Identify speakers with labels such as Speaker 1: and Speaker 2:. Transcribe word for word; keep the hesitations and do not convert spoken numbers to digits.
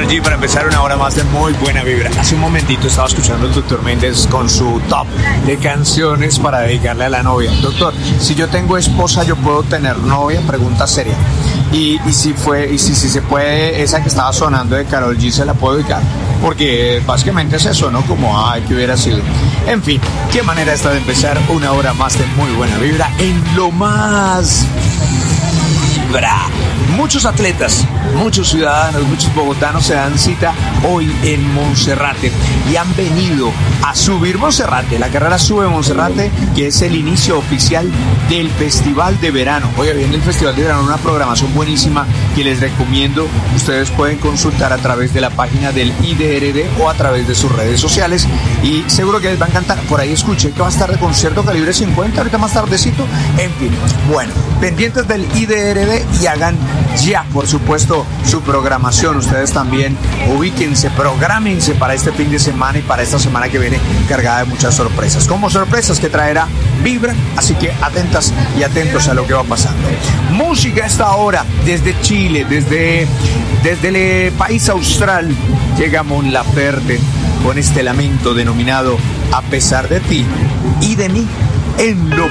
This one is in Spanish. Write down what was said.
Speaker 1: Karol G para empezar una hora más de muy buena vibra. Hace un momentito estaba escuchando al doctor Méndez con su top de canciones para dedicarle a la novia. Doctor, si yo tengo esposa, ¿yo puedo tener novia? Pregunta seria. Y, y si fue, y si, si se puede, esa que estaba sonando de Karol G, ¿se la puedo dedicar? Porque básicamente es eso, ¿no? Como, ay, que hubiera sido. En fin, qué manera esta de empezar una hora más de muy buena vibra en lo más vibra. Muchos atletas, muchos ciudadanos, muchos bogotanos se dan cita hoy en Monserrate y han venido a subir Monserrate, la carrera Sube Monserrate, que es el inicio oficial del Festival de Verano. Oye, viene el Festival de Verano, una programación buenísima que les recomiendo. Ustedes pueden consultar a través de la página del I D R D o a través de sus redes sociales y seguro que les va a encantar. Por ahí escuché que va a estar de concierto Calibre cincuenta, ahorita más tardecito. En fin, bueno, pendientes del I D R D y hagan ya, por supuesto, su programación. Ustedes también ubíquense, prográmense para este fin de semana y para esta semana que viene cargada de muchas sorpresas, como sorpresas que traerá Vibra, así que atentas y atentos a lo que va pasando. Música a esta hora, desde Chile, desde, desde el país austral, llega Mon Laferte con este lamento denominado A pesar de ti y de mí en lo